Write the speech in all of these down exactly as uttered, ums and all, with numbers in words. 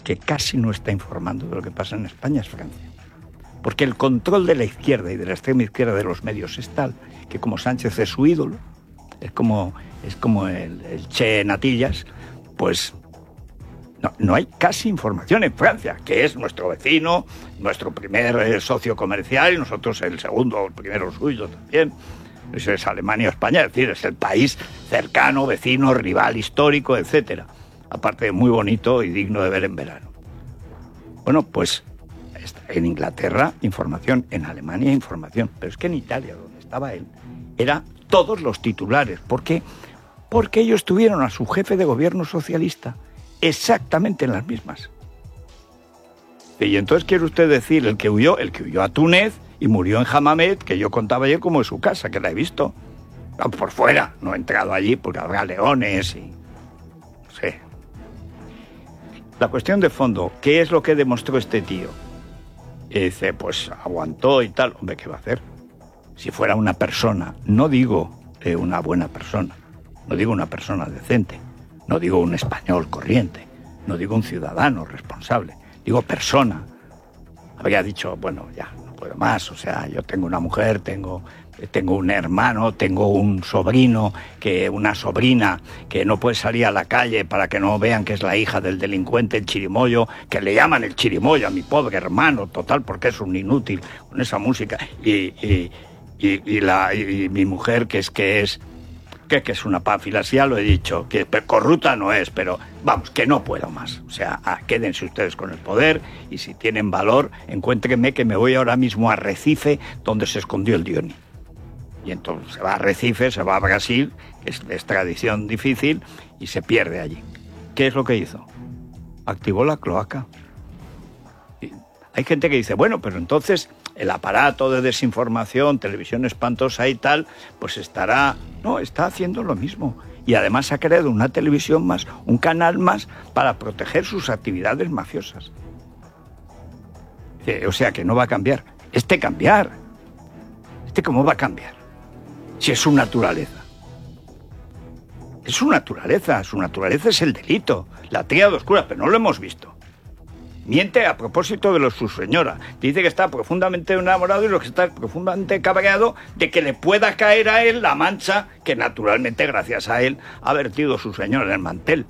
que casi no está informando de lo que pasa en España es Francia. Porque el control de la izquierda y de la extrema izquierda de los medios es tal que como Sánchez es su ídolo, es como, es como el, el Che Natillas, pues no, no hay casi información en Francia, que es nuestro vecino, nuestro primer eh, socio comercial y nosotros el segundo, el primero suyo también. Eso es Alemania o España, es decir, es el país cercano, vecino, rival histórico, etcétera. Aparte de muy bonito y digno de ver en verano. Bueno, pues en Inglaterra, información, en Alemania, información, pero es que en Italia, donde estaba él, era todos los titulares. ¿Por qué? Porque ellos tuvieron a su jefe de gobierno socialista exactamente en las mismas. Y entonces quiere usted decir, el que huyó, el que huyó a Túnez y murió en Hammamet, que yo contaba ayer como en su casa, que la he visto. Por fuera, no he entrado allí porque habrá leones y... no sé. La cuestión de fondo, ¿qué es lo que demostró este tío? Y dice, pues aguantó y tal. Hombre, ¿qué va a hacer? Si fuera una persona, no digo eh, una buena persona, no digo una persona decente, no digo un español corriente, no digo un ciudadano responsable, digo persona. Habría dicho, bueno, ya, no puedo más, o sea, yo tengo una mujer, tengo... Tengo un hermano, tengo un sobrino, que una sobrina que no puede salir a la calle para que no vean que es la hija del delincuente, el chirimoyo, que le llaman el chirimoyo a mi pobre hermano, total, porque es un inútil con esa música. Y, y, y, y, la, y mi mujer, que es que es que, que es una pánfila, sí, ya lo he dicho, que corrupta no es, pero vamos, que no puedo más. O sea, ah, quédense ustedes con el poder y si tienen valor, encuéntrenme que me voy ahora mismo a Recife, donde se escondió el Dioni. Y entonces se va a Recife, se va a Brasil, que es de extradición difícil, y se pierde allí. ¿Qué es lo que hizo? Activó la cloaca. Y hay gente que dice, bueno, pero entonces el aparato de desinformación, televisión espantosa y tal, pues estará... No, está haciendo lo mismo. Y además ha creado una televisión más, un canal más, para proteger sus actividades mafiosas. O sea, que no va a cambiar. Este cambiar. ¿Este cómo va a cambiar? Si es su naturaleza. Es su naturaleza, su naturaleza es el delito, la tríada oscura, pero no lo hemos visto. Miente a propósito de lo su señora. Dice que está profundamente enamorado y lo que está profundamente cabreado de que le pueda caer a él la mancha que naturalmente, gracias a él, ha vertido su señora en el mantel.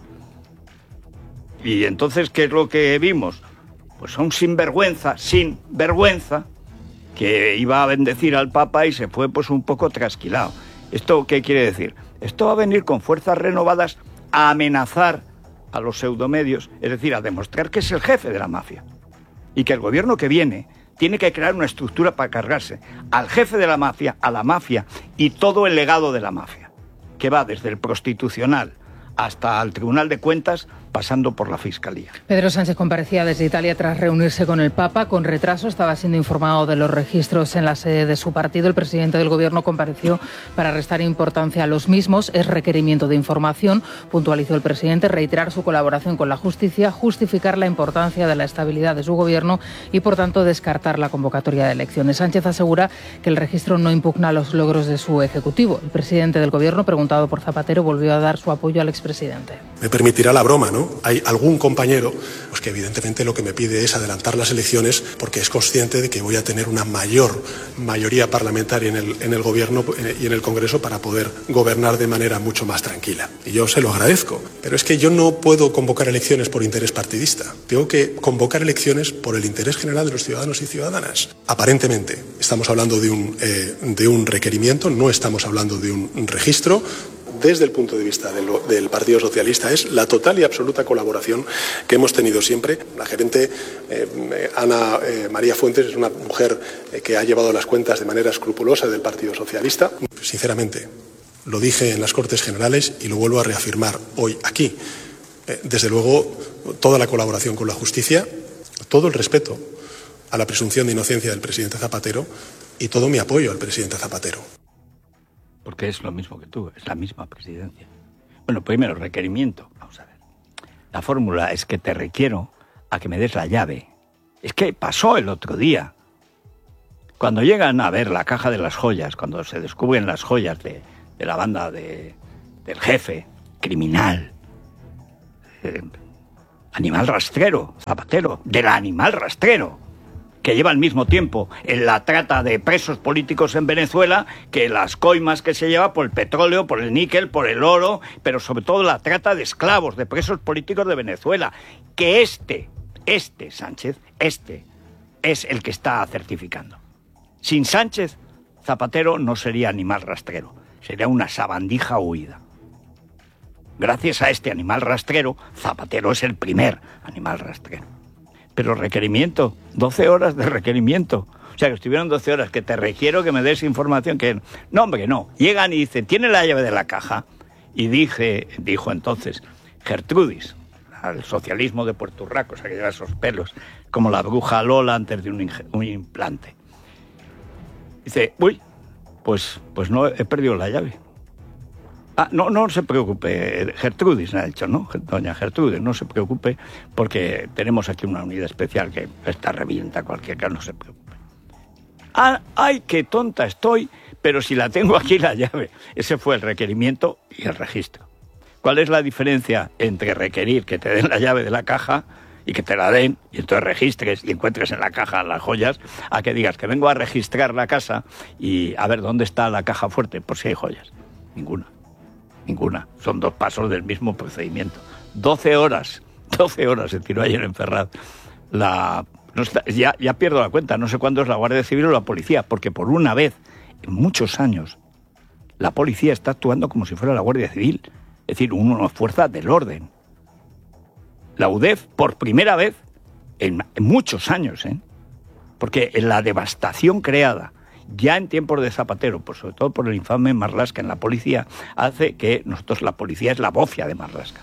Y entonces, ¿qué es lo que vimos? Pues son sinvergüenza, sin vergüenza, que iba a bendecir al Papa y se fue pues un poco trasquilado. ¿Esto qué quiere decir? Esto va a venir con fuerzas renovadas a amenazar a los pseudomedios, es decir, a demostrar que es el jefe de la mafia. Y que el gobierno que viene tiene que crear una estructura para cargarse al jefe de la mafia, a la mafia y todo el legado de la mafia, que va desde el prostitucional hasta el Tribunal de Cuentas, pasando por la Fiscalía. Pedro Sánchez comparecía desde Italia tras reunirse con el Papa. Con retraso estaba siendo informado de los registros en la sede de su partido. El presidente del Gobierno compareció para restar importancia a los mismos. Es requerimiento de información, puntualizó el presidente, reiterar su colaboración con la justicia, justificar la importancia de la estabilidad de su Gobierno y, por tanto, descartar la convocatoria de elecciones. Sánchez asegura que el registro no impugna los logros de su Ejecutivo. El presidente del Gobierno, preguntado por Zapatero, volvió a dar su apoyo al expresidente. Me permitirá la broma, ¿no? Hay algún compañero pues que evidentemente lo que me pide es adelantar las elecciones porque es consciente de que voy a tener una mayor mayoría parlamentaria en el, en el Gobierno y en el Congreso para poder gobernar de manera mucho más tranquila. Y yo se lo agradezco. Pero es que yo no puedo convocar elecciones por interés partidista. Tengo que convocar elecciones por el interés general de los ciudadanos y ciudadanas. Aparentemente estamos hablando de un, eh, de un requerimiento, no estamos hablando de un registro. Desde el punto de vista del, del Partido Socialista es la total y absoluta colaboración que hemos tenido siempre. La gerente eh, Ana eh, María Fuentes es una mujer eh, que ha llevado las cuentas de manera escrupulosa del Partido Socialista. Sinceramente, lo dije en las Cortes Generales y lo vuelvo a reafirmar hoy aquí. Eh, desde luego, toda la colaboración con la justicia, todo el respeto a la presunción de inocencia del presidente Zapatero y todo mi apoyo al presidente Zapatero. Porque es lo mismo que tú, es la misma presidencia. Bueno, primero, requerimiento. Vamos a ver. La fórmula es que te requiero a que me des la llave. Es que pasó el otro día. Cuando llegan a ver la caja de las joyas, cuando se descubren las joyas de, de la banda de, del jefe criminal, eh, animal rastrero, Zapatero, del animal rastrero, que lleva al mismo tiempo en la trata de presos políticos en Venezuela que las coimas que se lleva por el petróleo, por el níquel, por el oro, pero sobre todo la trata de esclavos, de presos políticos de Venezuela, que este, este Sánchez, este, es el que está certificando. Sin Sánchez, Zapatero no sería animal rastrero, sería una sabandija huida. Gracias a este animal rastrero, Zapatero es el primer animal rastrero. Pero requerimiento, doce horas de requerimiento. O sea, que estuvieron doce horas, que te requiero que me des información, que no, hombre, no. Llegan y dicen, ¿tiene la llave de la caja? Y dije, dijo entonces, Gertrudis, al socialismo de Puerto Urraco, o sea, que lleva esos pelos, como la bruja Lola antes de un, un implante. Dice, uy, pues, pues no, he perdido la llave. Ah, no, no se preocupe, Gertrudis me ha dicho, ¿no? Doña Gertrudis, no se preocupe, porque tenemos aquí una unidad especial que esta revienta cualquier caso, no se preocupe. Ah, ay, qué tonta estoy, pero si la tengo aquí la llave. Ese fue el requerimiento y el registro. ¿Cuál es la diferencia entre requerir que te den la llave de la caja y que te la den, y entonces registres y encuentres en la caja las joyas, a que digas que vengo a registrar la casa y a ver dónde está la caja fuerte, por si hay joyas? Ninguna. Ninguna. Son dos pasos del mismo procedimiento. Doce horas. Doce horas se tiró ayer en Ferraz. La, no está, ya, ya pierdo la cuenta. No sé cuándo es la Guardia Civil o la policía. Porque por una vez, en muchos años, la policía está actuando como si fuera la Guardia Civil. Es decir, una fuerza del orden. La U D E F, por primera vez, en, en muchos años, ¿eh? Porque en la devastación creada ya en tiempos de Zapatero, pues sobre todo por el infame Marlaska en la policía, hace que nosotros, la policía es la bofia de Marlaska.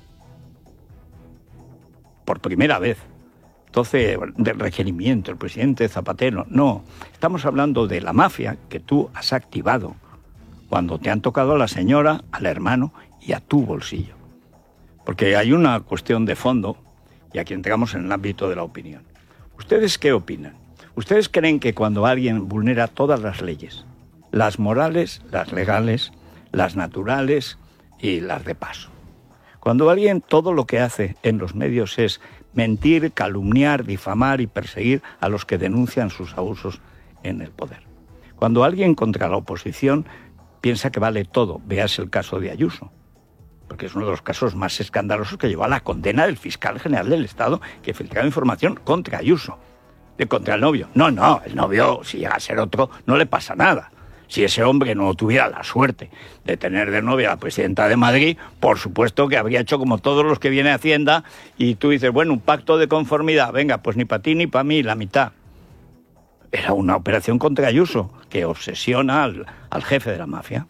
Por primera vez. Entonces, del requerimiento, el presidente Zapatero, no. Estamos hablando de la mafia que tú has activado cuando te han tocado a la señora, al hermano y a tu bolsillo. Porque hay una cuestión de fondo, y aquí entramos en el ámbito de la opinión. ¿Ustedes qué opinan? ¿Ustedes creen que cuando alguien vulnera todas las leyes, las morales, las legales, las naturales y las de paso, cuando alguien todo lo que hace en los medios es mentir, calumniar, difamar y perseguir a los que denuncian sus abusos en el poder, cuando alguien contra la oposición piensa que vale todo, véase el caso de Ayuso, porque es uno de los casos más escandalosos que llevó a la condena del fiscal general del Estado que filtraba información contra Ayuso. De contra el novio. No, no, el novio, si llega a ser otro, no le pasa nada. Si ese hombre no tuviera la suerte de tener de novia a la presidenta de Madrid, por supuesto que habría hecho como todos los que viene a Hacienda y tú dices, bueno, un pacto de conformidad, venga, pues ni para ti ni para mí, la mitad. Era una operación contra Ayuso que obsesiona al, al jefe de la mafia.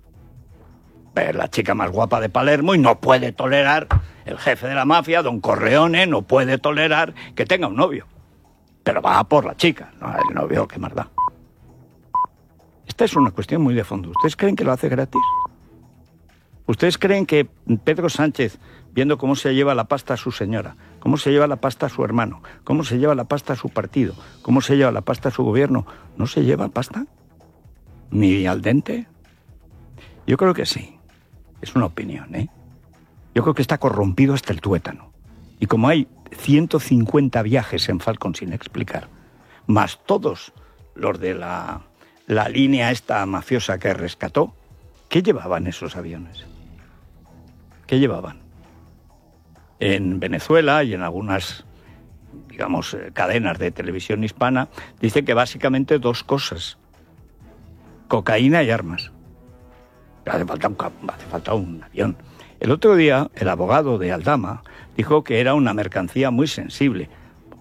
Es la chica más guapa de Palermo y no puede tolerar, el jefe de la mafia, don Corleone, no puede tolerar que tenga un novio. Pero va por la chica, no el novio, qué más da. Esta es una cuestión muy de fondo. ¿Ustedes creen que lo hace gratis? ¿Ustedes creen que Pedro Sánchez, viendo cómo se lleva la pasta a su señora, cómo se lleva la pasta a su hermano, cómo se lleva la pasta a su partido, cómo se lleva la pasta a su gobierno, no se lleva pasta? ¿Ni al dente? Yo creo que sí. Es una opinión, ¿eh? Yo creo que está corrompido hasta el tuétano. Y como hay ciento cincuenta viajes en Falcon sin explicar, más todos los de la, la línea esta mafiosa que rescató, ¿qué llevaban esos aviones? ¿Qué llevaban? En Venezuela y en algunas, digamos, cadenas de televisión hispana, dice que básicamente dos cosas: cocaína y armas. Hace falta un, hace falta un avión. El otro día, el abogado de Aldama dijo que era una mercancía muy sensible.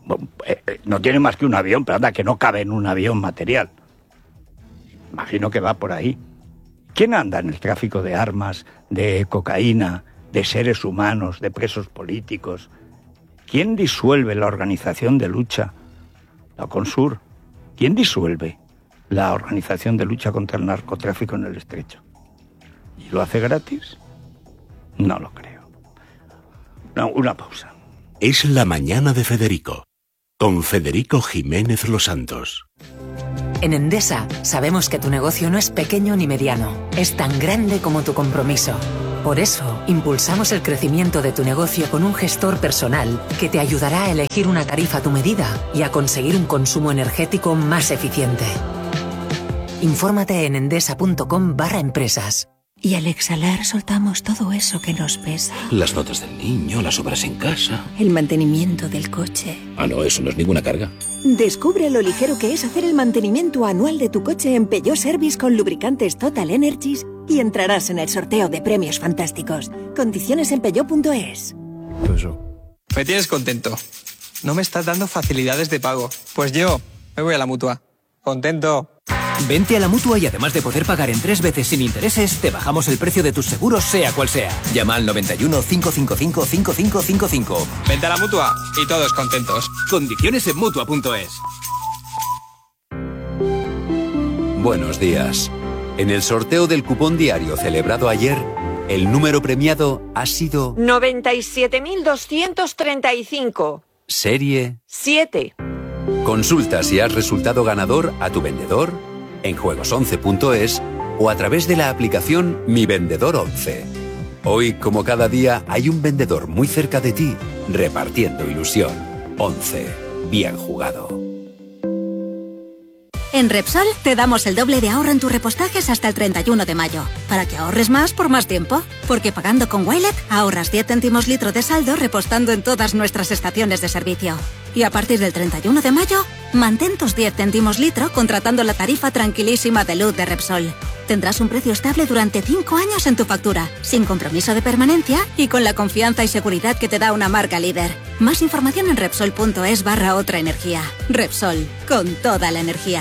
No tiene más que un avión, pero anda, que no cabe en un avión material. Imagino que va por ahí. ¿Quién anda en el tráfico de armas, de cocaína, de seres humanos, de presos políticos? ¿Quién disuelve la organización de lucha, la CONSUR? ¿Quién disuelve la organización de lucha contra el narcotráfico en el Estrecho? ¿Y lo hace gratis? No lo creo. No, una pausa. Es la mañana de Federico, con Federico Jiménez Los Santos. En Endesa sabemos que tu negocio no es pequeño ni mediano, es tan grande como tu compromiso, Por eso, impulsamos el crecimiento de tu negocio con un gestor personal que te ayudará a elegir una tarifa a tu medida y a conseguir un consumo energético más eficiente. Infórmate en endesa.com barra empresas. Y al exhalar soltamos todo eso que nos pesa. Las notas del niño, las obras en casa. El mantenimiento del coche. Ah, no, eso no es ninguna carga. Descubre lo ligero que es hacer el mantenimiento anual de tu coche en Peugeot Service con lubricantes Total Energies y entrarás en el sorteo de premios fantásticos. Condiciones en peugeot punto es. Me tienes contento. No me estás dando facilidades de pago. Pues yo me voy a la Mutua. Contento. Vente a la Mutua y además de poder pagar en tres veces sin intereses, te bajamos el precio de tus seguros sea cual sea. Llama al noventa y uno, cinco cinco cinco, cinco cinco cinco cinco. Vente a la Mutua y todos contentos. Condiciones en Mutua punto es. Buenos días. En el sorteo del cupón diario celebrado ayer, el número premiado ha sido noventa y siete mil doscientos treinta y cinco. Serie siete. Consulta si has resultado ganador a tu vendedor en juegos once punto es o a través de la aplicación Mi Vendedor once. Hoy, como cada día, hay un vendedor muy cerca de ti repartiendo ilusión. once. Bien jugado. En Repsol te damos el doble de ahorro en tus repostajes hasta el treinta y uno de mayo, para que ahorres más por más tiempo. Porque pagando con Wilet ahorras diez céntimos litro de saldo repostando en todas nuestras estaciones de servicio. Y a partir del treinta y uno de mayo, mantén tus diez céntimos litro contratando la tarifa tranquilísima de luz de Repsol. Tendrás un precio estable durante cinco años en tu factura, sin compromiso de permanencia y con la confianza y seguridad que te da una marca líder. Más información en Repsol punto es barra otra energía. Repsol, con toda la energía.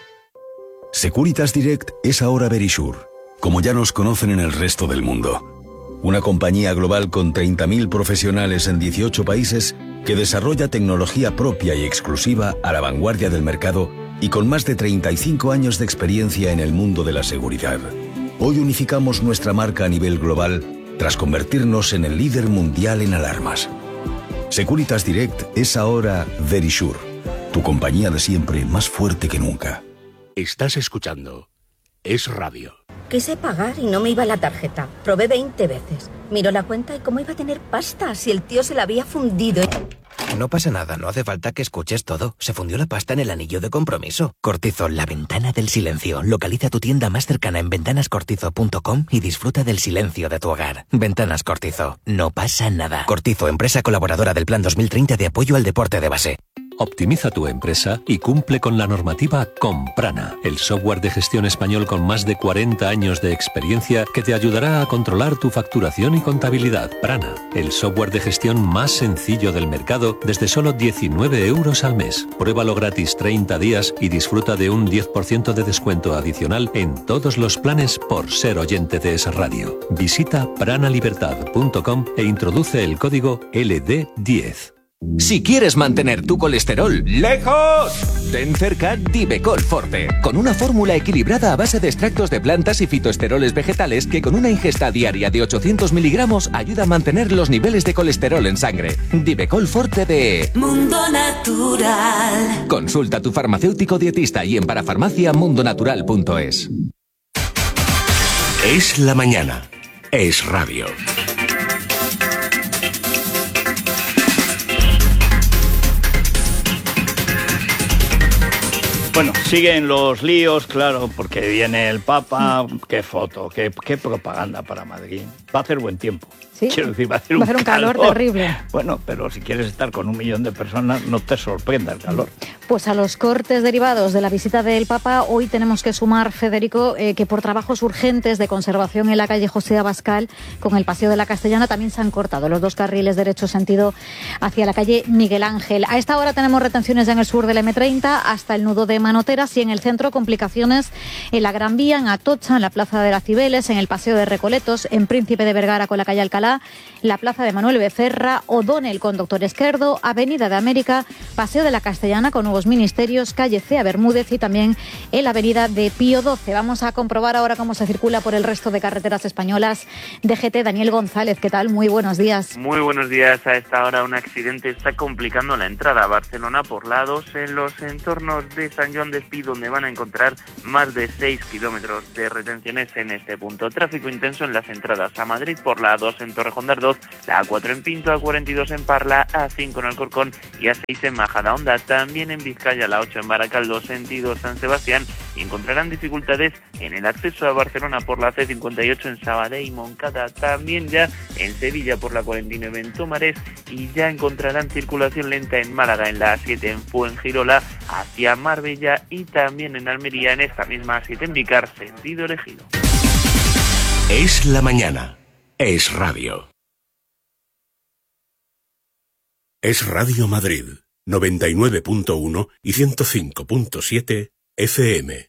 Securitas Direct es ahora Verisure, como ya nos conocen en el resto del mundo. Una compañía global con treinta mil profesionales en dieciocho países que desarrolla tecnología propia y exclusiva a la vanguardia del mercado y con más de treinta y cinco años de experiencia en el mundo de la seguridad. Hoy unificamos nuestra marca a nivel global tras convertirnos en el líder mundial en alarmas. Securitas Direct es ahora Verisure, tu compañía de siempre más fuerte que nunca. Estás escuchando Es Radio. Quise pagar y no me iba la tarjeta. Probé veinte veces. Miró la cuenta y cómo iba a tener pasta si el tío se la había fundido. No pasa nada, no hace falta que escuches todo. Se fundió la pasta en el anillo de compromiso. Cortizo, la ventana del silencio. Localiza tu tienda más cercana en ventanas cortizo punto com y disfruta del silencio de tu hogar. Ventanas Cortizo. No pasa nada. Cortizo, empresa colaboradora del Plan dos mil treinta de apoyo al deporte de base. Optimiza tu empresa y cumple con la normativa con Prana, el software de gestión español con más de cuarenta años de experiencia que te ayudará a controlar tu facturación y contabilidad. Prana, el software de gestión más sencillo del mercado desde solo diecinueve euros al mes. Pruébalo gratis treinta días y disfruta de un diez por ciento de descuento adicional en todos los planes por ser oyente de Es Radio. Visita prana libertad punto com e introduce el código L D diez. Si quieres mantener tu colesterol lejos, ten cerca Divecol Forte, con una fórmula equilibrada a base de extractos de plantas y fitoesteroles vegetales que con una ingesta diaria de ochocientos miligramos ayuda a mantener los niveles de colesterol en sangre. Divecol Forte de Mundo Natural. Consulta a tu farmacéutico dietista y en parafarmacia mundo natural punto es. Es la mañana. Es Radio. Bueno, siguen los líos, claro, porque viene el Papa, qué foto, qué, qué propaganda para Madrid. Va a hacer buen tiempo. ¿Sí? Quiero decir, va a hacer va un, a hacer un calor, calor terrible. Bueno, pero si quieres estar con un millón de personas, no te sorprenda el calor. Pues a los cortes derivados de la visita del Papa, hoy tenemos que sumar, Federico, eh, que por trabajos urgentes de conservación en la calle José Abascal, con el Paseo de la Castellana, también se han cortado los dos carriles derecho sentido hacia la calle Miguel Ángel. A esta hora tenemos retenciones ya en el sur del eme treinta hasta el nudo de Manoteras y en el centro complicaciones en la Gran Vía, en Atocha, en la Plaza de las Cibeles, en el Paseo de Recoletos, en Príncipe de Vergara con la calle Alcalá, la Plaza de Manuel Becerra, O'Donnell con Doctor Esquerdo, Avenida de América, Paseo de la Castellana con Nuevos Ministerios, calle Cea Bermúdez y también en la Avenida de Pío doce. Vamos a comprobar ahora cómo se circula por el resto de carreteras españolas. D G T, Daniel González, ¿qué tal? Muy buenos días. Muy buenos días. A esta hora un accidente está complicando la entrada a Barcelona por la dos en los entornos de San Joan Despí, donde van a encontrar más de seis kilómetros de retenciones en este punto. Tráfico intenso en las entradas a Madrid por la A dos en Torrejón de Ardoz, la A cuatro en Pinto, A cuarenta y dos en Parla, A cinco en Alcorcón y A seis en Majadahonda. También en Vizcaya, la ocho en Baracaldo, sentido San Sebastián, y encontrarán dificultades en el acceso a Barcelona por la C cincuenta y ocho en Sabadell y Moncada. También ya en Sevilla por la cuarenta y nueve en Tomares, y ya encontrarán circulación lenta en Málaga en la A siete en Fuengirola hacia Marbella, y también en Almería en esta misma A siete en Vicar, sentido Ejido. Es la mañana. Es radio. Es Radio Madrid, noventa y nueve punto uno y ciento cinco punto siete F M.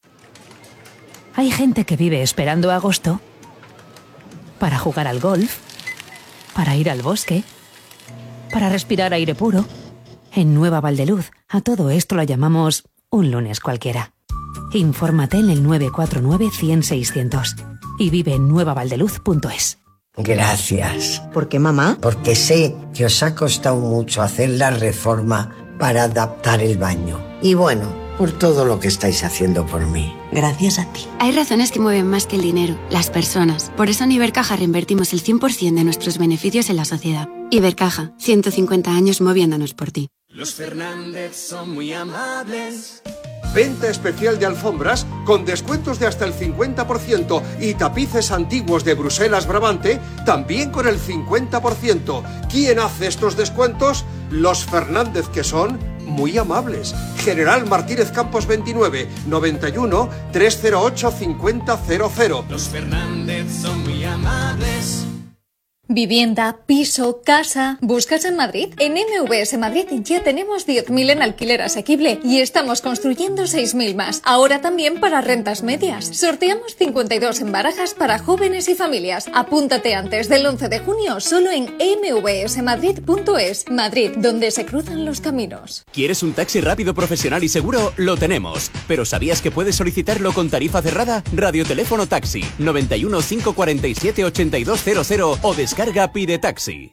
Hay gente que vive esperando agosto para jugar al golf, para ir al bosque, para respirar aire puro. En Nueva Valdeluz, a todo esto lo llamamos un lunes cualquiera. Infórmate en el nueve cuatro nueve, cien, seiscientos y vive en nueva valdeluz punto es. Gracias. ¿Por qué, mamá? Porque sé que os ha costado mucho hacer la reforma para adaptar el baño. Y bueno, por todo lo que estáis haciendo por mí. Gracias a ti. Hay razones que mueven más que el dinero, las personas. Por eso en Ibercaja reinvertimos el cien por ciento de nuestros beneficios en la sociedad. Ibercaja, ciento cincuenta años moviéndonos por ti. Los Fernández son muy amables. Venta especial de alfombras con descuentos de hasta el cincuenta por ciento y tapices antiguos de Bruselas Brabante también con el cincuenta por ciento. ¿Quién hace estos descuentos? Los Fernández, que son muy amables. General Martínez Campos veintinueve, noventa y uno, trescientos ocho, cincuenta cero cero. Los Fernández son muy amables. Vivienda, piso, casa... ¿Buscas en Madrid? En M V S Madrid ya tenemos diez mil en alquiler asequible y estamos construyendo seis mil más. Ahora también para rentas medias. Sorteamos cincuenta y dos en barajas para jóvenes y familias. Apúntate antes del once de junio solo en eme ve ese madrid punto es. Madrid, donde se cruzan los caminos. ¿Quieres un taxi rápido, profesional y seguro? Lo tenemos. ¿Pero sabías que puedes solicitarlo con tarifa cerrada? Radioteléfono Taxi noventa y uno, cinco cuarenta y siete, ochenta y dos cero cero o descarga Pide Taxi.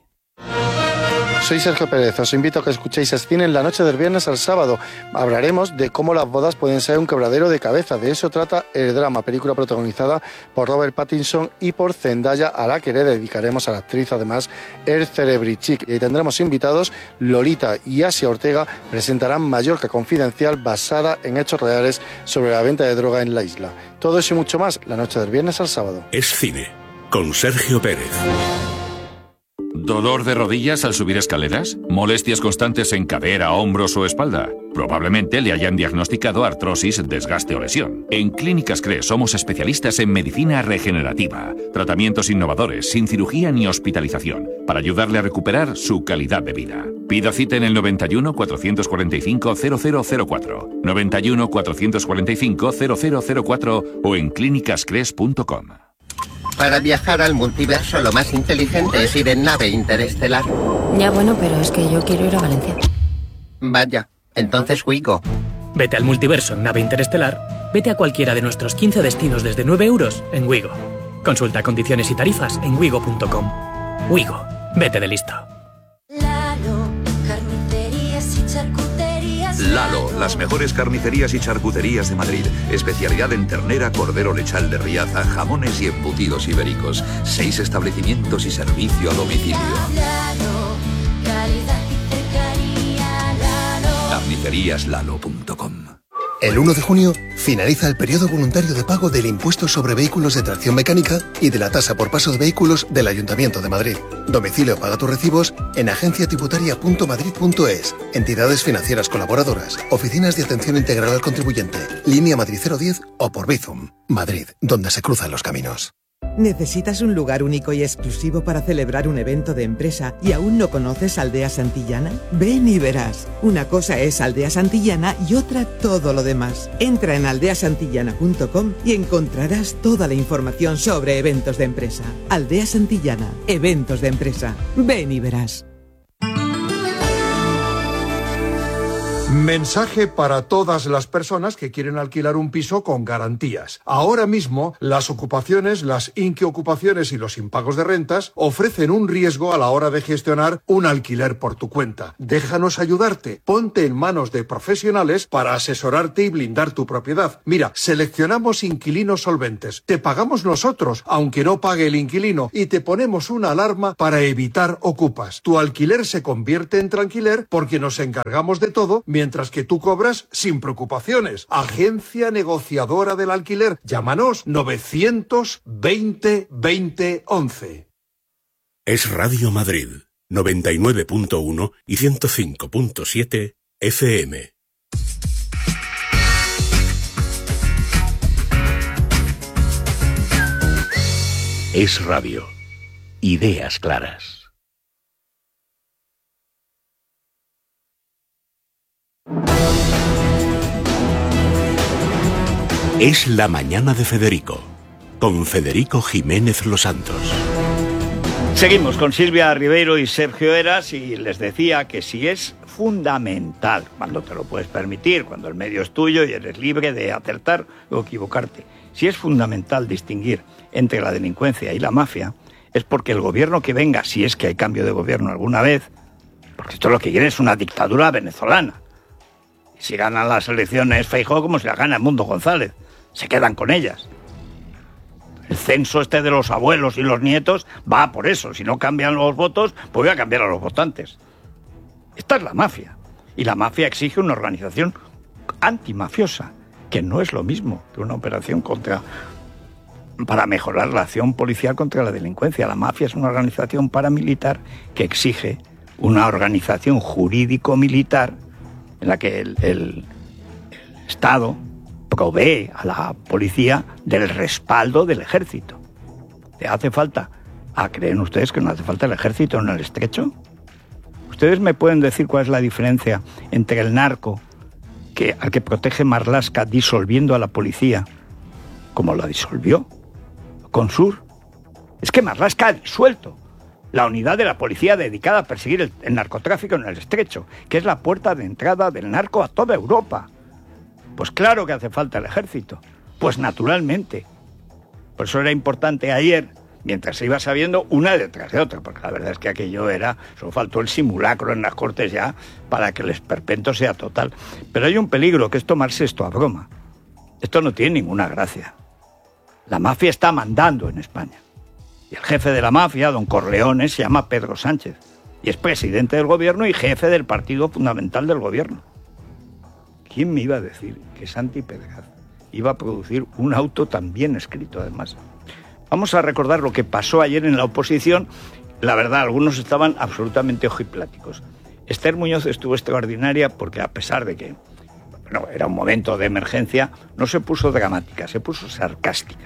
Soy Sergio Pérez, os invito a que escuchéis Scene en la noche del viernes al sábado. Hablaremos de cómo las bodas pueden ser un quebradero de cabeza. De eso trata El Drama, película protagonizada por Robert Pattinson y por Zendaya, a la que le dedicaremos a la actriz además el Cerebrichic. Y tendremos invitados. Lolita y Asia Ortega presentarán Mallorca Confidencial, basada en hechos reales sobre la venta de droga en la isla. Todo eso y mucho más la noche del viernes al sábado. Es Cine, con Sergio Pérez. ¿Dolor de rodillas al subir escaleras? ¿Molestias constantes en cadera, hombros o espalda? Probablemente le hayan diagnosticado artrosis, desgaste o lesión. En Clínicas CRES somos especialistas en medicina regenerativa. Tratamientos innovadores, sin cirugía ni hospitalización, para ayudarle a recuperar su calidad de vida. Pida cita en el noventa y uno, cuatrocientos cuarenta y cinco, cero cero cero cuatro, noventa y uno, cuatrocientos cuarenta y cinco, cero cero cero cuatro o en clínicas cres punto com. Para viajar al multiverso lo más inteligente es ir en nave interestelar. Ya bueno, pero es que yo quiero ir a Valencia. Vaya, entonces Wigo. Vete al multiverso en nave interestelar, vete a cualquiera de nuestros quince destinos desde nueve euros en Wigo. Consulta condiciones y tarifas en wigo punto com. Wigo, vete de listo. Lalo, las mejores carnicerías y charcuterías de Madrid. Especialidad en ternera, cordero lechal de Riaza, jamones y embutidos ibéricos. Seis establecimientos y servicio a domicilio. carnicerías lalo punto com. El uno de junio finaliza el periodo voluntario de pago del impuesto sobre vehículos de tracción mecánica y de la tasa por paso de vehículos del Ayuntamiento de Madrid. Domicilio paga tus recibos en agencia tributaria punto madrid punto es, entidades financieras colaboradoras, oficinas de atención integral al contribuyente, línea Madrid cero diez o por Bizum. Madrid, donde se cruzan los caminos. ¿Necesitas un lugar único y exclusivo para celebrar un evento de empresa y aún no conoces Aldea Santillana? Ven y verás. Una cosa es Aldea Santillana y otra todo lo demás. Entra en aldea santillana punto com y encontrarás toda la información sobre eventos de empresa. Aldea Santillana, eventos de empresa. Ven y verás. Mensaje para todas las personas que quieren alquilar un piso con garantías. Ahora mismo, las ocupaciones, las inquiocupaciones y los impagos de rentas ofrecen un riesgo a la hora de gestionar un alquiler por tu cuenta. Déjanos ayudarte. Ponte en manos de profesionales para asesorarte y blindar tu propiedad. Mira, seleccionamos inquilinos solventes. Te pagamos nosotros, aunque no pague el inquilino, y te ponemos una alarma para evitar ocupas. Tu alquiler se convierte en tranquiler porque nos encargamos de todo, mientras que tú cobras sin preocupaciones. Agencia negociadora del alquiler. Llámanos novecientos veinte veinte once. Es Radio Madrid, noventa y nueve punto uno y ciento cinco punto siete F M. Es Radio. Ideas claras. Es la mañana de Federico, con Federico Jiménez Los Santos. Seguimos con Silvia Ribeiro y Sergio Eras y les decía que si es fundamental, cuando te lo puedes permitir, cuando el medio es tuyo y eres libre de acertar o equivocarte, si es fundamental distinguir entre la delincuencia y la mafia, es porque el gobierno que venga, si es que hay cambio de gobierno alguna vez, porque esto lo que quiere es una dictadura venezolana. Si ganan las elecciones Feijóo, como si las gana el Mundo González, se quedan con ellas. El censo este de los abuelos y los nietos va por eso. Si no cambian los votos, pues voy a cambiar a los votantes. Esta es la mafia. Y la mafia exige una organización antimafiosa, que no es lo mismo que una operación contra... para mejorar la acción policial contra la delincuencia. La mafia es una organización paramilitar que exige una organización jurídico-militar en la que el, el, el Estado provee a la policía del respaldo del ejército. ¿Te hace falta? ¿Ah, creen ustedes que no hace falta el ejército en el estrecho? ¿Ustedes me pueden decir cuál es la diferencia entre el narco que, al que protege Marlaska disolviendo a la policía, como la disolvió con Sur? Es que Marlaska ha disuelto la unidad de la policía dedicada a perseguir el, el narcotráfico en el estrecho, que es la puerta de entrada del narco a toda Europa. Pues claro que hace falta el ejército. Pues naturalmente. Por eso era importante ayer, mientras se iba sabiendo una detrás de otra, porque la verdad es que aquello era, solo faltó el simulacro en las Cortes ya para que el esperpento sea total. Pero hay un peligro, que es tomarse esto a broma. Esto no tiene ninguna gracia. La mafia está mandando en España. Y el jefe de la mafia, don Corleone, se llama Pedro Sánchez. Y es presidente del gobierno y jefe del partido fundamental del gobierno. ¿Quién me iba a decir que Santi Pedraz iba a producir un auto tan bien escrito, además? Vamos a recordar lo que pasó ayer en la oposición. La verdad, algunos estaban absolutamente ojipláticos. Esther Muñoz estuvo extraordinaria porque, a pesar de que bueno, era un momento de emergencia, no se puso dramática, se puso sarcástica.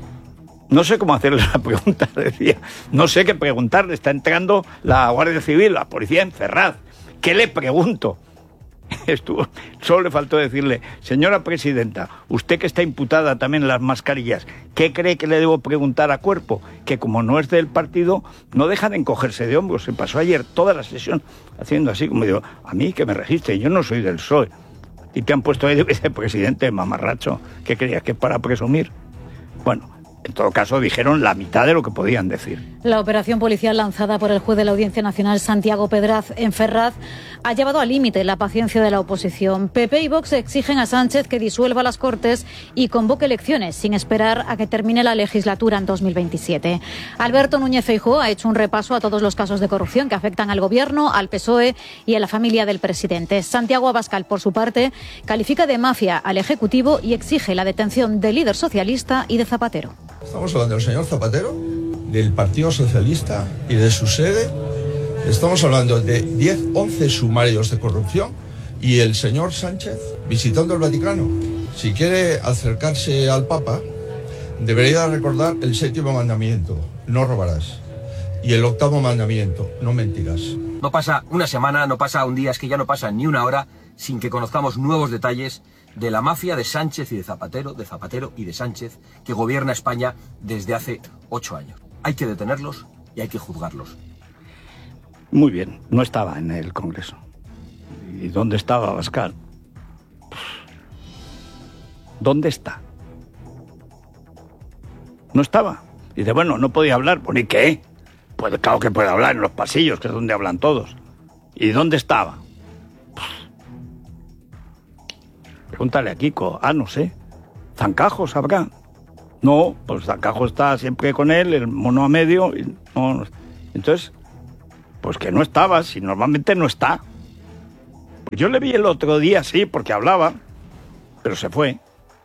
No sé cómo hacerle la pregunta, decía. No sé qué preguntarle. Está entrando la Guardia Civil, la policía en Ferraz. ¿Qué le pregunto? Estuvo, solo le faltó decirle: señora presidenta, usted que está imputada también en las mascarillas, ¿qué cree que le debo preguntar a Cuerpo? Que como no es del partido, no deja de encogerse de hombros. Se pasó ayer toda la sesión haciendo así, como digo, a mí que me registre, yo no soy del P S O E. Y te han puesto ahí de vicepresidente, mamarracho. ¿Qué creías que es para presumir? Bueno, en todo caso dijeron la mitad de lo que podían decir. La operación policial lanzada por el juez de la Audiencia Nacional Santiago Pedraz en Ferraz ha llevado al límite la paciencia de la oposición. P P y Vox exigen a Sánchez que disuelva las Cortes y convoque elecciones sin esperar a que termine la legislatura en dos mil veintisiete. Alberto Núñez Feijóo ha hecho un repaso a todos los casos de corrupción que afectan al Gobierno, al P S O E y a la familia del presidente. Santiago Abascal, por su parte, califica de mafia al Ejecutivo y exige la detención del líder socialista y de Zapatero. Estamos hablando del señor Zapatero, del Partido Socialista y de su sede. Estamos hablando de diez, once sumarios de corrupción y el señor Sánchez visitando el Vaticano. Si quiere acercarse al Papa, debería recordar el séptimo mandamiento, no robarás, y el octavo mandamiento, no mentirás. No pasa una semana, no pasa un día, es que ya no pasa ni una hora sin que conozcamos nuevos detalles de la mafia de Sánchez y de Zapatero, de Zapatero y de Sánchez, que gobierna España desde hace ocho años. Hay que detenerlos y hay que juzgarlos. Muy bien, no estaba en el Congreso. ¿y dónde estaba Abascal? ¿Dónde está? No estaba. Dice, bueno, no podía hablar. Pues, ¿y qué? Pues claro que puede hablar en los pasillos, que es donde hablan todos. ¿Y dónde estaba? Pregúntale a Kiko. Ah, no sé. ¿Zancajos habrá? No, pues Zancajo está siempre con él, el mono a medio. Y no, no. Entonces, pues que no estaba, si normalmente no está. Pues yo le vi el otro día, sí, porque hablaba, pero se fue.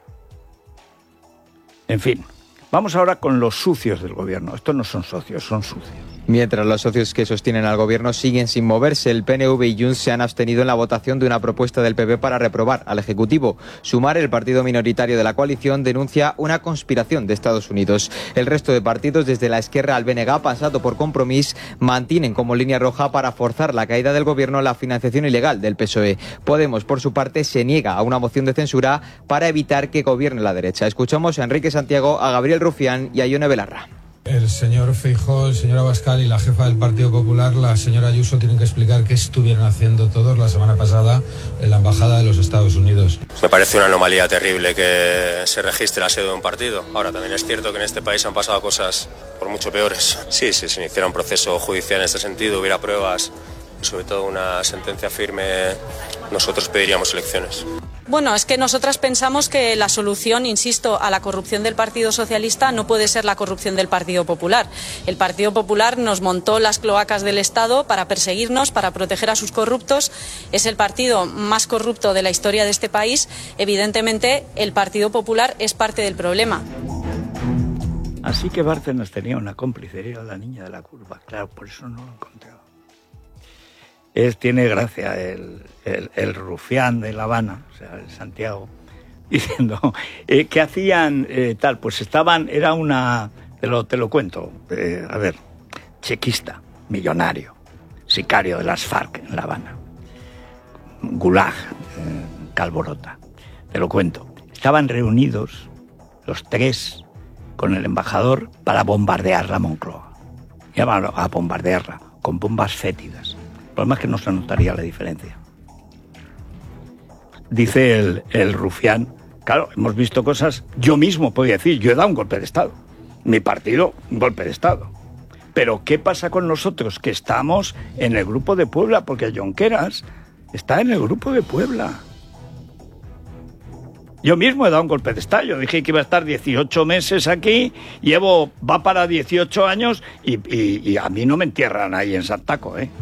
En fin, vamos ahora con los sucios del gobierno. Estos no son socios, son sucios. Mientras los socios que sostienen al gobierno siguen sin moverse, el P N V y Junts se han abstenido en la votación de una propuesta del P P para reprobar al Ejecutivo. Sumar, el partido minoritario de la coalición, denuncia una conspiración de Estados Unidos. El resto de partidos, desde la Esquerra al B N G, pasado por Compromís, mantienen como línea roja para forzar la caída del gobierno la financiación ilegal del P S O E. Podemos, por su parte, se niega a una moción de censura para evitar que gobierne la derecha. Escuchamos a Enrique Santiago, a Gabriel Rufián y a Ione Belarra. El señor Feijóo, el señor Abascal y la jefa del Partido Popular, la señora Ayuso, tienen que explicar qué estuvieron haciendo todos la semana pasada en la Embajada de los Estados Unidos. Me parece una anomalía terrible que se registre la sede de un partido. Ahora, también es cierto que en este país han pasado cosas por mucho peores. Sí, si se iniciara un proceso judicial en este sentido, hubiera pruebas, sobre todo una sentencia firme, nosotros pediríamos elecciones. Bueno, es que nosotras pensamos que la solución, insisto, a la corrupción del Partido Socialista no puede ser la corrupción del Partido Popular. El Partido Popular nos montó las cloacas del Estado para perseguirnos, para proteger a sus corruptos. Es el partido más corrupto de la historia de este país. Evidentemente, el Partido Popular es parte del problema. Así que Bárcenas tenía una cómplice, era la niña de la curva. Claro, por eso no lo encontraba. Es, tiene gracia el, el, el rufián de La Habana, o sea, el Santiago, diciendo, eh, ¿qué hacían eh, tal? Pues estaban, era una, te lo, te lo cuento, eh, a ver, chequista, millonario, sicario de las FARC en La Habana, Gulag, eh, Calborota, te lo cuento. Estaban reunidos los tres con el embajador para bombardear la Moncloa. Llamaron a bombardearla con bombas fétidas. El problema es que no se notaría la diferencia. Dice el, el rufián, claro, hemos visto cosas, yo mismo podía decir, yo he dado un golpe de Estado, mi partido, un golpe de Estado. Pero ¿qué pasa con nosotros? Que estamos en el Grupo de Puebla, porque Junqueras está en el Grupo de Puebla. Yo mismo he dado un golpe de Estado, yo dije que iba a estar dieciocho meses aquí, llevo, va para dieciocho años y, y, y a mí no me entierran ahí en Santaco, ¿eh?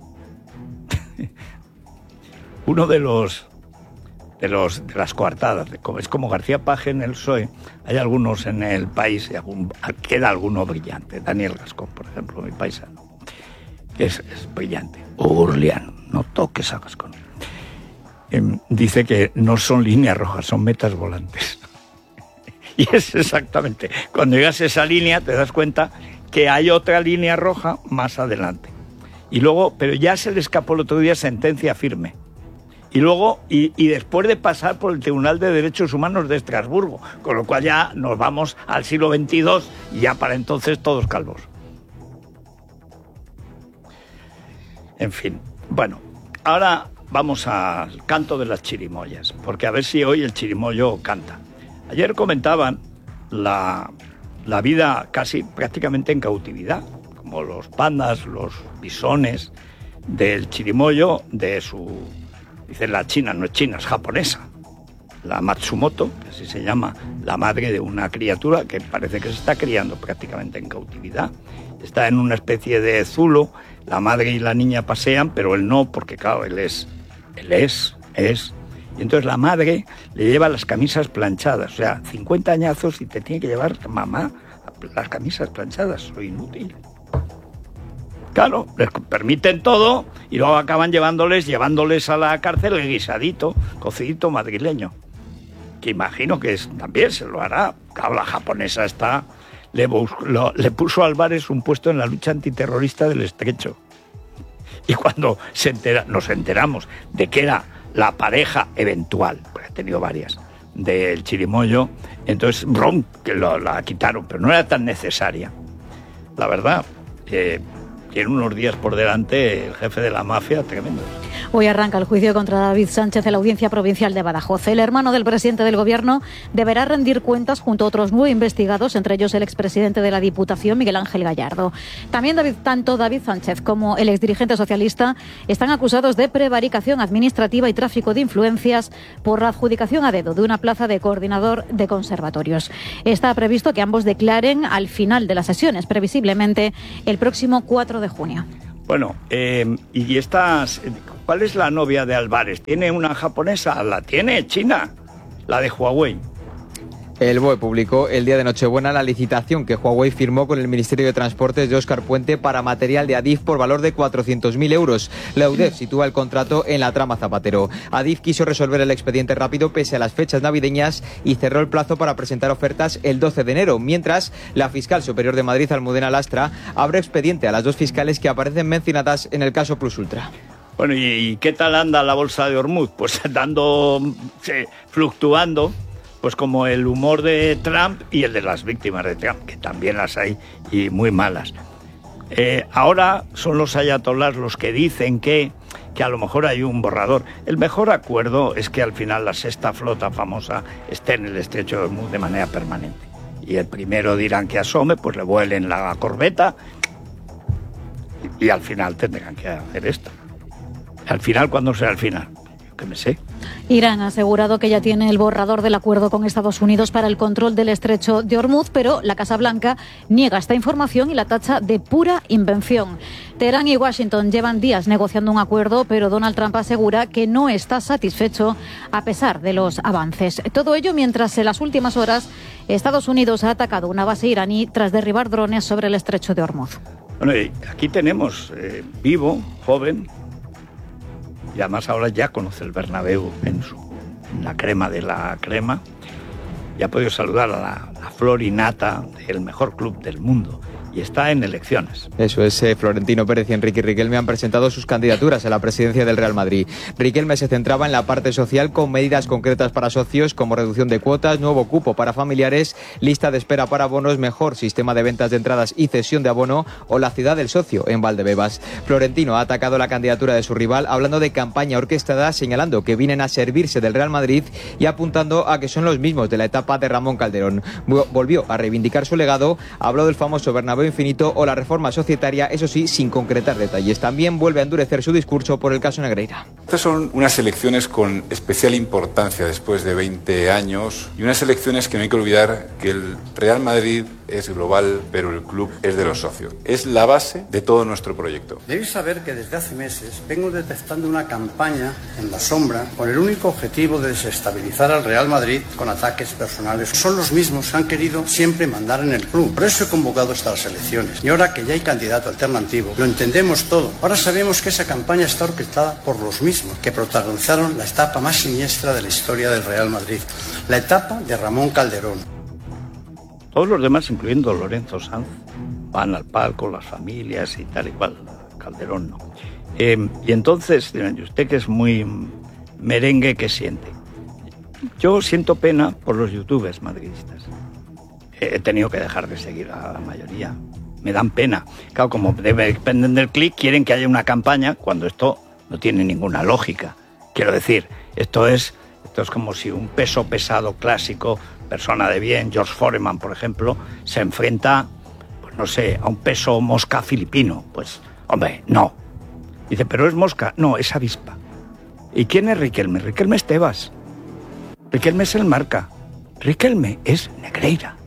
Uno de los de los de las coartadas, es como García Paje en el P S O E, hay algunos en El País, y algún, queda alguno brillante, Daniel Gascón, por ejemplo, mi paisano, que es, es brillante, Urliano, no toques a Gascón. Eh, dice que no son líneas rojas, son metas volantes. Y es exactamente, cuando llegas a esa línea te das cuenta que hay otra línea roja más adelante. Y luego, pero ya se le escapó el otro día sentencia firme. Y luego, y, y después de pasar por el Tribunal de Derechos Humanos de Estrasburgo, con lo cual ya nos vamos al siglo veintidós y ya para entonces todos calvos. En fin, bueno, ahora vamos al canto de las chirimoyas, porque a ver si hoy el chirimoyo canta. Ayer comentaban la, la vida casi prácticamente en cautividad, como los pandas, los bisones, del chirimoyo, de su... Dicen la china, no es china, es japonesa. La Matsumoto, que así se llama, la madre de una criatura que parece que se está criando prácticamente en cautividad. Está en una especie de zulo, la madre y la niña pasean, pero él no, porque claro, él es, él es, es. Y entonces la madre le lleva las camisas planchadas, o sea, cincuenta añazos y te tiene que llevar mamá las camisas planchadas, soy inútil. Claro, les permiten todo y luego acaban llevándoles, llevándoles a la cárcel el guisadito, cocidito madrileño. Que imagino que es, también se lo hará. Claro, la japonesa está, le, lo, le puso a Álvarez un puesto en la lucha antiterrorista del Estrecho. Y cuando se entera, nos enteramos de que era la pareja eventual, porque ha tenido varias, del chirimoyo, entonces, brum, que lo, la quitaron, pero no era tan necesaria. La verdad, eh, tiene unos días por delante el jefe de la mafia tremendo. Hoy arranca el juicio contra David Sánchez en la Audiencia Provincial de Badajoz. El hermano del presidente del Gobierno deberá rendir cuentas junto a otros nueve investigados, entre ellos el expresidente de la Diputación, Miguel Ángel Gallardo. También David, tanto David Sánchez como el exdirigente socialista están acusados de prevaricación administrativa y tráfico de influencias por la adjudicación a dedo de una plaza de coordinador de conservatorios. Está previsto que ambos declaren al final de las sesiones, previsiblemente el próximo cuatro de junio. Bueno, eh, y estas, ¿cuál es la novia de Álvarez? ¿Tiene una japonesa? La tiene China, la de Huawei. El B O E publicó el día de Nochebuena la licitación que Huawei firmó con el Ministerio de Transportes de Óscar Puente para material de Adif por valor de cuatrocientos mil euros. La U D E F sitúa el contrato en la trama Zapatero. Adif quiso resolver el expediente rápido pese a las fechas navideñas y cerró el plazo para presentar ofertas el doce de enero, mientras la fiscal superior de Madrid, Almudena Lastra, abre expediente a las dos fiscales que aparecen mencionadas en el caso Plus Ultra. Bueno, ¿y qué tal anda la bolsa de Hormuz? Pues dando, sí, fluctuando. Pues como el humor de Trump y el de las víctimas de Trump, que también las hay y muy malas. Eh, ahora son los ayatolás los que dicen que, que a lo mejor hay un borrador. El mejor acuerdo es que al final la sexta flota famosa esté en el estrecho de Hormuz de manera permanente. Y el primero dirán que asome, pues le vuelen la corbeta y, y al final tendrán que hacer esto. Al final, ¿cuándo será el final? Que me sé. Irán ha asegurado que ya tiene el borrador del acuerdo con Estados Unidos para el control del estrecho de Hormuz, pero la Casa Blanca niega esta información y la tacha de pura invención. Teherán y Washington llevan días negociando un acuerdo, pero Donald Trump asegura que no está satisfecho a pesar de los avances. Todo ello mientras en las últimas horas Estados Unidos ha atacado una base iraní tras derribar drones sobre el estrecho de Hormuz. Bueno, y aquí tenemos eh, vivo, joven, y además ahora ya conoce el Bernabéu en, su, en la crema de la crema. Ya ha podido saludar a la, la flor y nata del mejor club del mundo. Y está en elecciones. Eso es, eh, Florentino Pérez y Enrique Riquelme han presentado sus candidaturas a la presidencia del Real Madrid. Riquelme se centraba en la parte social con medidas concretas para socios como reducción de cuotas, nuevo cupo para familiares, lista de espera para bonos, mejor sistema de ventas de entradas y cesión de abono o la ciudad del socio en Valdebebas. Florentino ha atacado la candidatura de su rival hablando de campaña orquestada, señalando que vienen a servirse del Real Madrid y apuntando a que son los mismos de la etapa de Ramón Calderón. Volvió a reivindicar su legado, habló del famoso Bernabéu infinito o la reforma societaria, eso sí, sin concretar detalles. También vuelve a endurecer su discurso por el caso Negreira. Estas son unas elecciones con especial importancia después de veinte años y unas elecciones que no hay que olvidar que el Real Madrid es global, pero el club es de los socios. Es la base de todo nuestro proyecto. Debéis saber que desde hace meses vengo detectando una campaña en la sombra con el único objetivo de desestabilizar al Real Madrid con ataques personales. Son los mismos que han querido siempre mandar en el club. Por eso he convocado estas elecciones. Y ahora que ya hay candidato alternativo, lo entendemos todo. Ahora sabemos que esa campaña está orquestada por los mismos que protagonizaron la etapa más siniestra de la historia del Real Madrid, la etapa de Ramón Calderón. Todos los demás, incluyendo Lorenzo Sanz, van al palco, las familias y tal y cual. Calderón no. Eh, y entonces, dirán, usted que es muy merengue, ¿qué siente? Yo siento pena por los youtubers madridistas. He tenido que dejar de seguir a la mayoría. Me dan pena. Claro, como dependen del clic, quieren que haya una campaña cuando esto no tiene ninguna lógica. Quiero decir, esto es, esto es como si un peso pesado clásico, persona de bien, George Foreman, por ejemplo, se enfrenta, pues no sé, a un peso mosca filipino. Pues, hombre, no. Dice, ¿pero es mosca? No, es avispa. ¿Y quién es Riquelme? Riquelme es Tebas. Riquelme es el Marca. Riquelme es Negreira.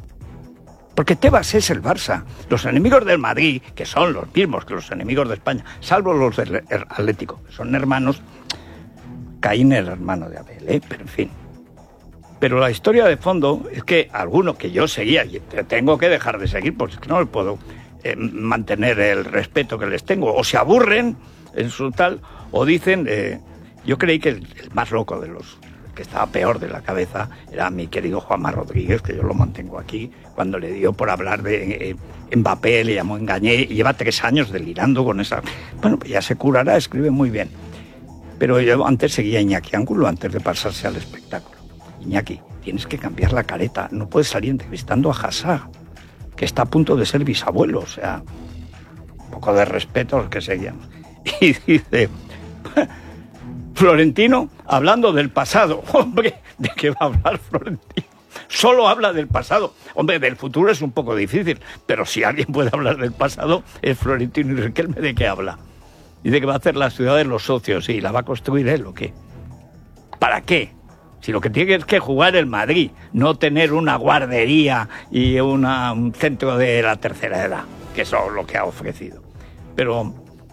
Porque Tebas es el Barça. Los enemigos del Madrid, que son los mismos que los enemigos de España, salvo los del Atlético, que son hermanos. Caín es hermano de Abel, ¿eh? Pero en fin. Pero la historia de fondo es que alguno que yo seguía, y tengo que dejar de seguir porque es que no les puedo eh, mantener el respeto que les tengo, o se aburren en su tal, o dicen, eh, yo creí que el, el más loco de los que estaba peor de la cabeza era mi querido Juanma Rodríguez, que yo lo mantengo aquí, cuando le dio por hablar de eh, Mbappé, le llamó engañé, y lleva tres años delirando con esa... Bueno, pues ya se curará, escribe muy bien. Pero yo antes seguía a Iñaki Ángulo, antes de pasarse al espectáculo. Iñaki, tienes que cambiar la careta, no puedes salir entrevistando a Hazard, que está a punto de ser bisabuelo, o sea, un poco de respeto a los que seguíamos. Y dice, Florentino hablando del pasado. Hombre, ¿de qué va a hablar Florentino? Solo habla del pasado. Hombre, del futuro es un poco difícil, pero si alguien puede hablar del pasado es Florentino. ¿Y Riquelme de qué habla? Dice que va a hacer la ciudad de los socios. ¿Y la va a construir él o qué? ¿Para qué? Si lo que tiene es que jugar el Madrid, no tener una guardería y una, un centro de la tercera edad, que eso es lo que ha ofrecido. Pero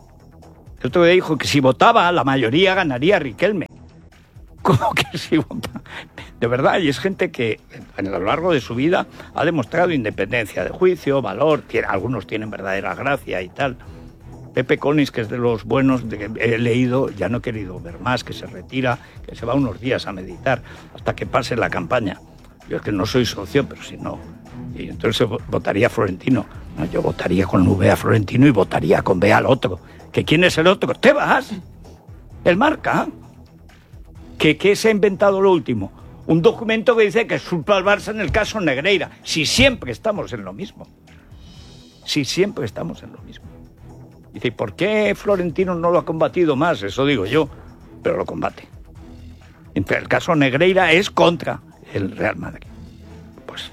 el otro día dijo que si votaba, la mayoría ganaría Riquelme. ¿Cómo que si votaba? De verdad, y es gente que a lo largo de su vida ha demostrado independencia de juicio, valor, tiene, algunos tienen verdadera gracia y tal. Pepe Collins, que es de los buenos de que he leído, ya no he querido ver más, que se retira, que se va unos días a meditar hasta que pase la campaña. Yo es que no soy socio, pero si no... Y entonces votaría a Florentino. No, yo votaría con V a Florentino y votaría con B al otro. ¿Que quién es el otro? ¿Te vas? El Marca. ¿Que qué se ha inventado lo último? Un documento que dice que es culpa al Barça en el caso Negreira. Si siempre estamos en lo mismo. Si siempre estamos en lo mismo. Dice, ¿por qué Florentino no lo ha combatido más? Eso digo yo, pero lo combate. Entre el caso Negreira es contra el Real Madrid. Pues,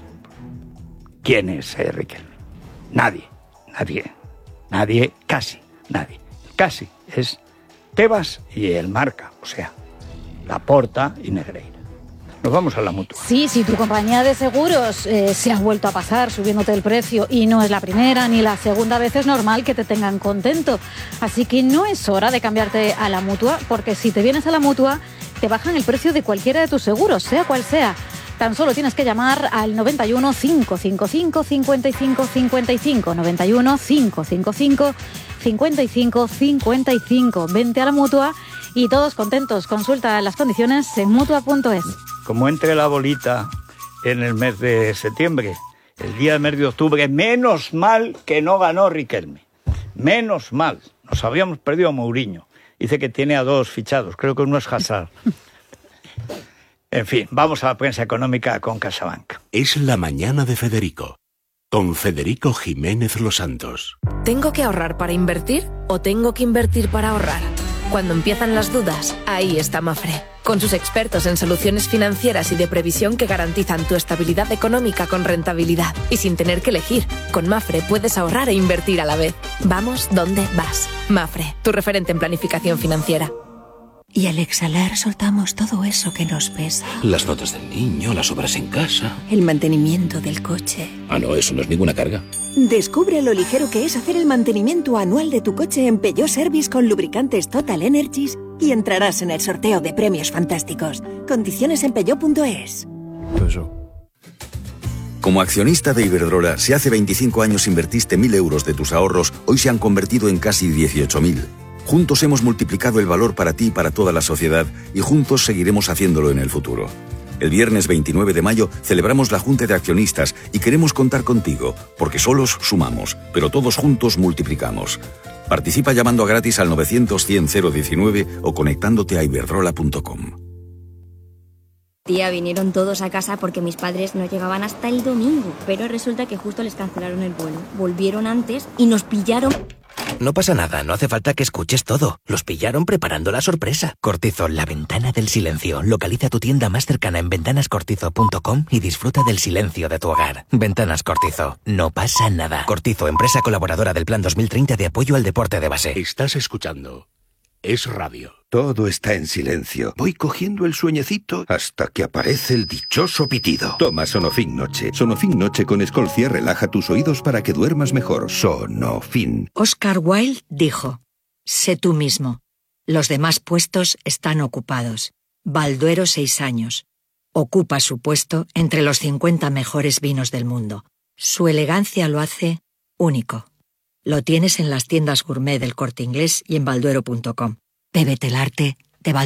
¿quién es eh, Riquelme? Nadie, nadie, nadie, casi nadie. Casi es Tebas y el Marca, o sea, Laporta y Negreira. Nos vamos a la Mutua. Sí, si tu compañía de seguros eh, se ha vuelto a pasar subiéndote el precio y no es la primera ni la segunda vez, es normal que te tengan contento. Así que no es hora de cambiarte a la Mutua, porque si te vienes a la Mutua, te bajan el precio de cualquiera de tus seguros, sea cual sea. Tan solo tienes que llamar al noventa y uno, cinco cinco cinco, cincuenta y cinco cincuenta y cinco, noventa y uno, cinco cinco cinco, cincuenta y cinco cincuenta y cinco. Vente a la Mutua y todos contentos. Consulta las condiciones en mutua punto es. Como entre la bolita en el mes de septiembre, el día del mes de octubre, menos mal que no ganó Riquelme. Menos mal. Nos habíamos perdido a Mourinho. Dice que tiene a dos fichados, creo que uno es Hazard. En fin, vamos a la prensa económica con CaixaBank. Es la mañana de Federico, con Federico Jiménez Los Santos. ¿Tengo que ahorrar para invertir o tengo que invertir para ahorrar? Cuando empiezan las dudas, ahí está Mafre, con sus expertos en soluciones financieras y de previsión que garantizan tu estabilidad económica con rentabilidad y sin tener que elegir. Con Mafre puedes ahorrar e invertir a la vez. Vamos donde vas. Mafre, tu referente en planificación financiera. Y al exhalar soltamos todo eso que nos pesa. Las notas del niño, las obras en casa. El mantenimiento del coche. Ah, no, eso no es ninguna carga. Descubre lo ligero que es hacer el mantenimiento anual de tu coche en Peugeot Service con lubricantes Total Energies y entrarás en el sorteo de premios fantásticos. Condiciones en peugeot punto es. Como accionista de Iberdrola, si hace veinticinco años invertiste mil euros de tus ahorros, hoy se han convertido en casi dieciocho mil. Juntos hemos multiplicado el valor para ti y para toda la sociedad y juntos seguiremos haciéndolo en el futuro. El viernes veintinueve de mayo celebramos la Junta de Accionistas y queremos contar contigo, porque solos sumamos, pero todos juntos multiplicamos. Participa llamando gratis al novecientos cien cero diecinueve o conectándote a iberdrola punto com. Tía, vinieron todos a casa porque mis padres no llegaban hasta el domingo, pero resulta que justo les cancelaron el vuelo. Volvieron antes y nos pillaron... No pasa nada, no hace falta que escuches todo. Los pillaron preparando la sorpresa. Cortizo, la ventana del silencio. Localiza tu tienda más cercana en ventanas cortizo punto com y disfruta del silencio de tu hogar. Ventanas Cortizo, no pasa nada. Cortizo, empresa colaboradora del Plan dos mil treinta de apoyo al deporte de base. Estás escuchando Es Radio. Todo está en silencio. Voy cogiendo el sueñecito hasta que aparece el dichoso pitido. Toma Sonofin Noche. Sonofin Noche con Escolcia relaja tus oídos para que duermas mejor. Sonofin. Oscar Wilde dijo: sé tú mismo. Los demás puestos están ocupados. Balduero seis años. Ocupa su puesto entre los cincuenta mejores vinos del mundo. Su elegancia lo hace único. Lo tienes en las tiendas gourmet del Corte Inglés y en balduero punto com. Bébete el arte de Balduero.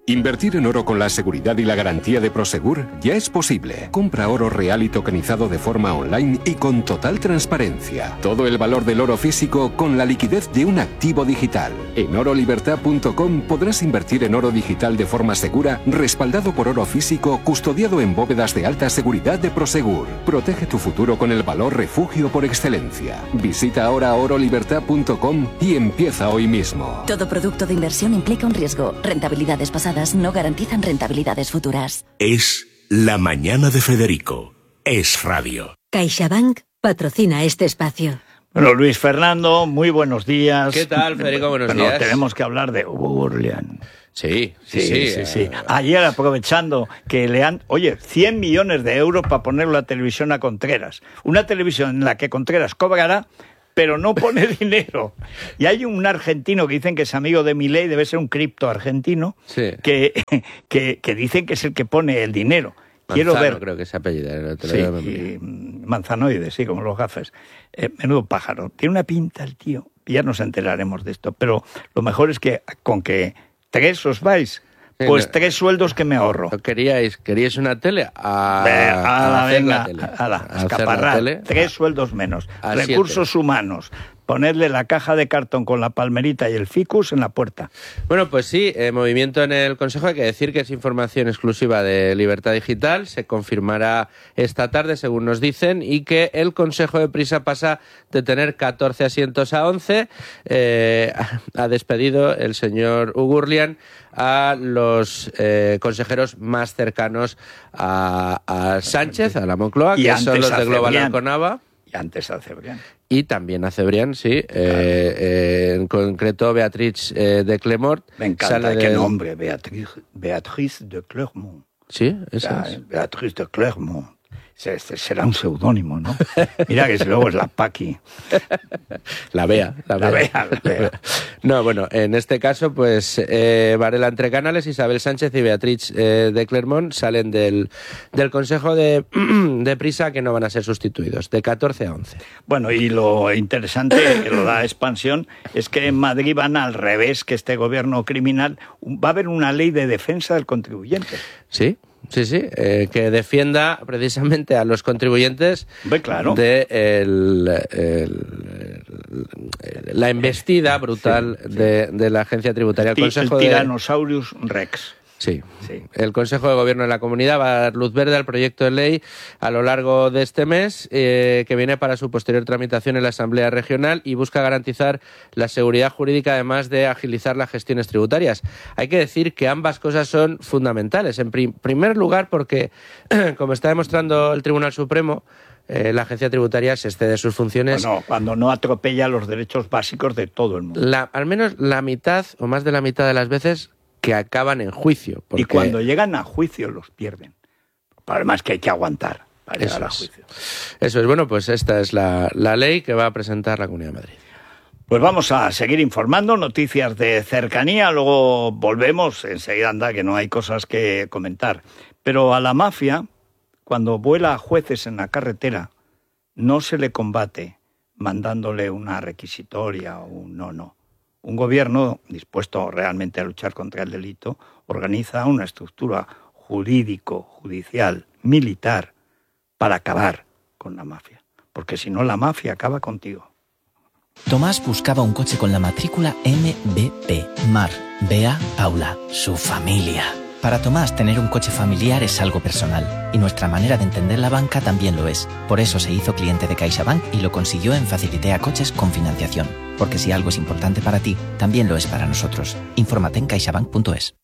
Invertir en oro con la seguridad y la garantía de Prosegur ya es posible. Compra oro real y tokenizado de forma online y con total transparencia. Todo el valor del oro físico con la liquidez de un activo digital. En oro libertad punto com podrás invertir en oro digital de forma segura, respaldado por oro físico, custodiado en bóvedas de alta seguridad de Prosegur. Protege tu futuro con el valor refugio por excelencia. Visita ahora oro libertad punto com y empieza hoy mismo. Todo producto de inversión implica un riesgo. Rentabilidades pasadas no garantizan rentabilidades futuras. Es La Mañana de Federico. Es radio. CaixaBank patrocina este espacio. Bueno, Luis Fernando, muy buenos días. ¿Qué tal, Federico? Buenos bueno, días. Tenemos que hablar de Gurlian. Sí, sí, sí. sí, sí, eh... sí. Ayer, aprovechando que le han... Oye, cien millones de euros para poner la televisión a Contreras. Una televisión en la que Contreras cobrará, pero no pone dinero. Y hay un argentino que dicen que es amigo de Milei, debe ser un cripto argentino, sí. que, que, que dicen que es el que pone el dinero. Quiero Manzano, ver. creo que se apellida. Sí, y Manzanoide, sí, como los gafes. Eh, menudo pájaro. Tiene una pinta el tío. Ya nos enteraremos de esto. Pero lo mejor es que con que tres os vais, pues tres sueldos que me ahorro. ¿Queríais, queríais una tele? A, a, a la hacer venga, la tele. a la a escaparrar. Tres sueldos menos. A Recursos siete. humanos. Ponerle la caja de cartón con la palmerita y el ficus en la puerta. Bueno, pues sí, eh, movimiento en el Consejo. Hay que decir que es información exclusiva de Libertad Digital. Se confirmará esta tarde, según nos dicen, y que el Consejo de Prisa pasa de tener catorce asientos a once. Eh, ha despedido el señor Ugurlian a los eh, consejeros más cercanos a, a Sánchez, a la Moncloa, que son los de Global Alconava. Y antes a Cebrián. Y también a Cebrián, sí. Claro. Eh, eh, en concreto, Beatriz eh, de Clermont. Me encanta, qué del... nombre, Beatriz, Beatriz de Clermont. Sí, esa o sea, es. Beatriz de Clermont. Será un seudónimo, ¿no? Mira que si luego es la Paqui. La Bea. La Bea. La Bea, la Bea. No, bueno, en este caso, pues eh, Varela Entre Canales, Isabel Sánchez y Beatriz eh, de Clermont salen del, del Consejo de, de Prisa, que no van a ser sustituidos, de catorce a once. Bueno, y lo interesante, que lo da expansión, es que en Madrid van al revés que este gobierno criminal. Va a haber una ley de defensa del contribuyente. Sí. Sí, sí, eh, que defienda precisamente a los contribuyentes claro. de el, el, el, la embestida brutal sí, sí. De, de la agencia tributaria. El, Consejo el Tyrannosaurus de... Rex. Sí. sí, el Consejo de Gobierno de la Comunidad va a dar luz verde al proyecto de ley a lo largo de este mes, eh, que viene para su posterior tramitación en la Asamblea Regional y busca garantizar la seguridad jurídica, además de agilizar las gestiones tributarias. Hay que decir que ambas cosas son fundamentales. En prim- primer lugar, porque, como está demostrando el Tribunal Supremo, Eh, la agencia tributaria se excede sus funciones. Bueno, cuando no atropella los derechos básicos de todo el mundo. La, al menos la mitad o más de la mitad de las veces que acaban en juicio. Porque... Y cuando llegan a juicio los pierden. Además que hay que aguantar para Eso llegar a es. juicio. Eso es. Bueno, pues esta es la, la ley que va a presentar la Comunidad de Madrid. Pues vamos a seguir informando, noticias de cercanía, luego volvemos, enseguida anda que no hay cosas que comentar. Pero a la mafia, cuando vuela a jueces en la carretera, no se le combate mandándole una requisitoria o un no, no. Un gobierno dispuesto realmente a luchar contra el delito organiza una estructura jurídico, judicial, militar para acabar con la mafia. Porque si no, la mafia acaba contigo. Tomás buscaba un coche con la matrícula M B P, Mar, Bea, Paula, su familia. Para Tomás, tener un coche familiar es algo personal, y nuestra manera de entender la banca también lo es. Por eso se hizo cliente de CaixaBank y lo consiguió en Facilitea Coches con financiación. Porque si algo es importante para ti, también lo es para nosotros. Infórmate en caixabank punto es.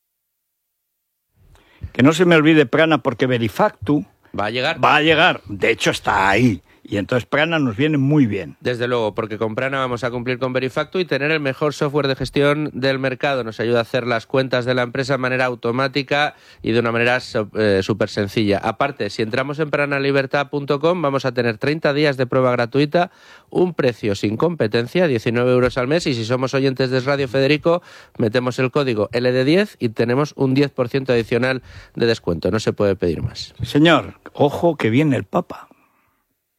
Que no se me olvide Prana, porque Verifactu va a llegar. Va a llegar, de hecho está ahí. Y entonces Prana nos viene muy bien. Desde luego, porque con Prana vamos a cumplir con Verifactu y tener el mejor software de gestión del mercado. Nos ayuda a hacer las cuentas de la empresa de manera automática y de una manera eh, súper sencilla. Aparte, si entramos en prana libertad punto com vamos a tener treinta días de prueba gratuita, un precio sin competencia, diecinueve euros al mes, y si somos oyentes de Radio Federico, metemos el código L D diez y tenemos un diez por ciento adicional de descuento. No se puede pedir más. Señor, ojo que viene el Papa.